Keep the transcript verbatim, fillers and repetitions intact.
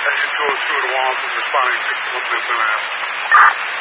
Engine two oh two to Wallace, responding six one two minutes.